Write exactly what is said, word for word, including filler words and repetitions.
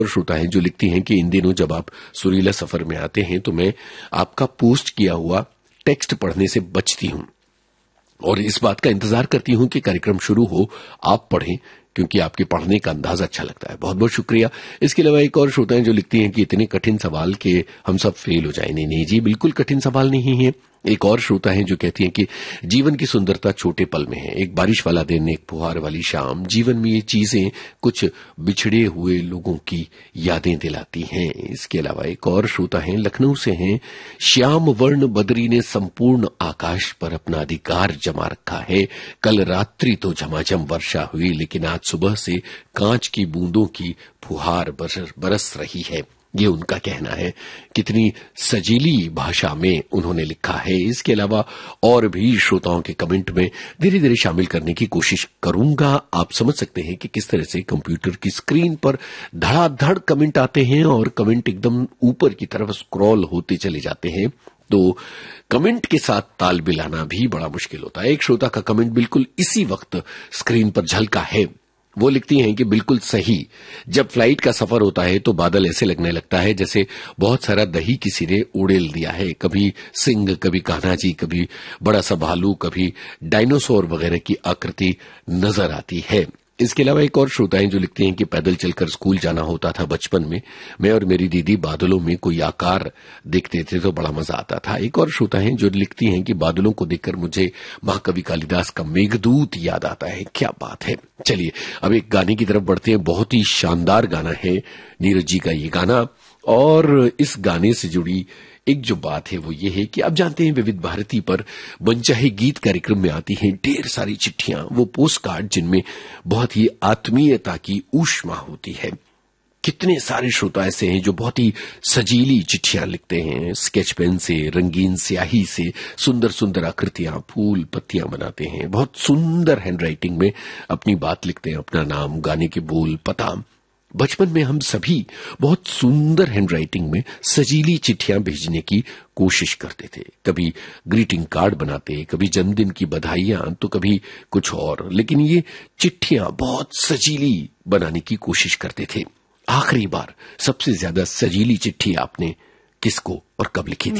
और श्रोता हैं जो लिखती हैं कि इन दिनों जब आप सुरीला सफर में आते हैं तो मैं आपका पोस्ट किया हुआ टेक्स्ट पढ़ने से बचती हूं और इस बात का इंतजार करती हूं कि कार्यक्रम शुरू हो आप पढ़ें, क्योंकि आपके पढ़ने का अंदाज अच्छा लगता है। बहुत बहुत शुक्रिया। इसके अलावा एक और श्रोता हैं जो लिखती हैं कि इतने कठिन सवाल के हम सब फेल हो जाए। नहीं नहीं जी, बिल्कुल कठिन सवाल नहीं है। एक और श्रोता हैं जो कहती हैं कि जीवन की सुंदरता छोटे पल में है, एक बारिश वाला दिन, एक फुहार वाली शाम, जीवन में ये चीजें कुछ बिछड़े हुए लोगों की यादें दिलाती हैं। इसके अलावा एक और श्रोता हैं लखनऊ से हैं, श्याम वर्ण बदरी ने संपूर्ण आकाश पर अपना अधिकार जमा रखा है। कल रात्रि तो झमाझम वर्षा हुई, लेकिन आज सुबह से कांच की बूंदों की फुहार बरस रही है। ये उनका कहना है। कितनी सजीली भाषा में उन्होंने लिखा है। इसके अलावा और भी श्रोताओं के कमेंट में धीरे धीरे शामिल करने की कोशिश करूंगा। आप समझ सकते हैं कि किस तरह से कंप्यूटर की स्क्रीन पर धड़ाधड़ कमेंट आते हैं और कमेंट एकदम ऊपर की तरफ स्क्रॉल होते चले जाते हैं, तो कमेंट के साथ ताल मिलाना भी बड़ा मुश्किल होता है। एक श्रोता का कमेंट बिल्कुल इसी वक्त स्क्रीन पर झलका है। वो लिखती हैं कि बिल्कुल सही, जब फ्लाइट का सफर होता है तो बादल ऐसे लगने लगता है जैसे बहुत सारा दही किसी ने उड़ेल दिया है। कभी सिंह, कभी कान्हा जी, कभी बड़ा सा भालू, कभी डायनासोर वगैरह की आकृति नजर आती है। इसके अलावा एक और श्रोताएं जो लिखते हैं कि पैदल चलकर स्कूल जाना होता था बचपन में, मैं और मेरी दीदी बादलों में कोई आकार देखते थे तो बड़ा मजा आता था। एक और श्रोताएं जो लिखती हैं कि बादलों को देखकर मुझे महाकवि कालिदास का मेघदूत याद आता है। क्या बात है। चलिए अब एक गाने की तरफ बढ़ते हैं। बहुत ही शानदार गाना है नीरज जी का ये गाना, और इस गाने से जुड़ी एक जो बात है वो ये है कि आप जानते हैं विविध भारती पर मनचाहे गीत कार्यक्रम में आती हैं ढेर सारी चिट्ठियां, वो पोस्ट कार्ड जिनमें बहुत ही आत्मीयता की ऊष्मा होती है। कितने सारे श्रोता ऐसे हैं जो बहुत ही सजीली चिट्ठियां लिखते हैं, स्केच पेन से, रंगीन स्याही से सुंदर सुंदर आकृतियां, फूल पत्तियां बनाते हैं, बहुत सुंदर हैंडराइटिंग में अपनी बात लिखते हैं, अपना नाम, गाने के बोल, पता। बचपन में हम सभी बहुत सुंदर हैंडराइटिंग में सजीली चिट्ठियां भेजने की कोशिश करते थे। कभी ग्रीटिंग कार्ड बनाते, कभी जन्मदिन की बधाइयां, तो कभी कुछ और, लेकिन ये चिट्ठियां बहुत सजीली बनाने की कोशिश करते थे। आखिरी बार सबसे ज्यादा सजीली चिट्ठी आपने किसको और कब लिखी थी?